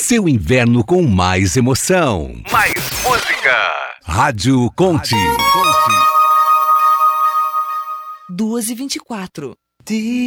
seu inverno com mais emoção. Mais música. Rádio Conte. 2h24.